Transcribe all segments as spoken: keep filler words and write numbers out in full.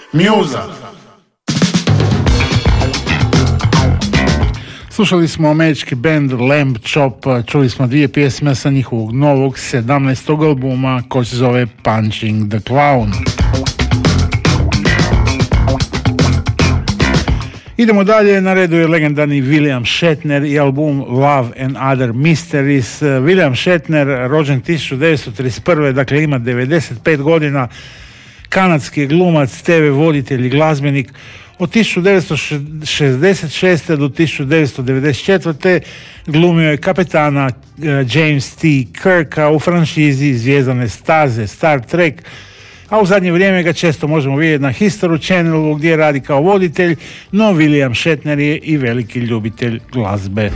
Mjuza. Slušali smo američki band Lamb Chop, čuli smo dvije pjesme sa njihovog novog sedamnaestog albuma koji se zove Punching the Clown. Idemo dalje, na redu je legendarni William Shatner i album Love and Other Mysteries. William Shatner, rođen tisuću devetsto trideset prve, dakle ima devedeset pet godina, kanadski glumac, te ve voditelj i glazbenik. Od tisuću devetsto šezdeset šeste do tisuću devetsto devedeset četvrte glumio je kapetana James T. Kirka u franšizi Zvijezdane staze Star Trek, a u zadnje vrijeme ga često možemo vidjeti na History Channelu gdje radi kao voditelj, no William Shatner je i veliki ljubitelj glazbe.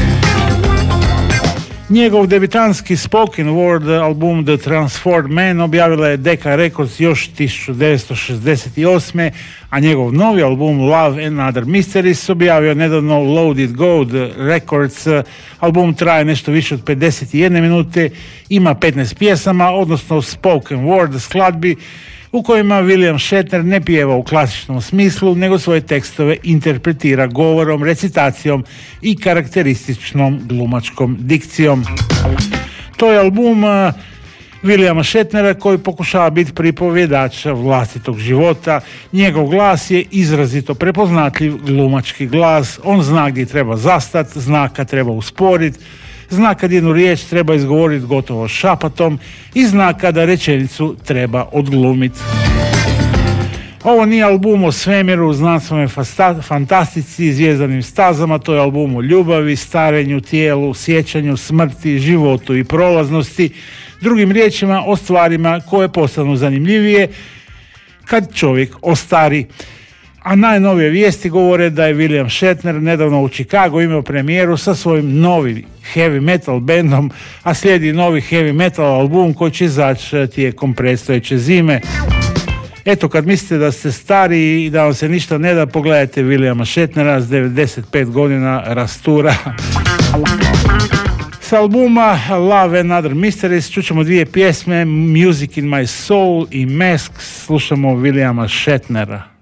Njegov debitanski spoken word album The Transformed Man objavila je Decca Records još tisuću devetsto šezdeset osme, a njegov novi album Love and Other Mysteries objavio nedavno Loaded Gold Records. Album traje nešto više od pedeset jedne minute, ima petnaest pjesama, odnosno spoken word skladbi u kojima William Shatner ne pjeva u klasičnom smislu, nego svoje tekstove interpretira govorom, recitacijom i karakterističnom glumačkom dikcijom. To je album uh, Williama Shatnera koji pokušava biti pripovjedač vlastitog života. Njegov glas je izrazito prepoznatljiv glumački glas. On zna gdje treba zastat, zna kad treba usporiti, zna kad jednu riječ treba izgovoriti gotovo šapatom i zna kada rečenicu treba odglumiti. Ovo nije album o svemiru, znanstvenoj fantastici, zvijezdanim stazama, to je album o ljubavi, starenju, tijelu, sjećanju, smrti, životu i prolaznosti. Drugim riječima, o stvarima koje postanu zanimljivije kad čovjek ostari. A najnovije vijesti govore da je William Shatner nedavno u Chicagu imao premijeru sa svojim novim heavy metal bandom, a slijedi novi heavy metal album koji će izaći tijekom predstojeće zime. Eto, kad mislite da ste stari i da vam se ništa ne da, pogledajte Williama Shatnera s devedeset pet godina rastura. S albuma Love and Other Mysteries čućemo dvije pjesme, Music in My Soul i Mask. Slušamo Williama Shatnera.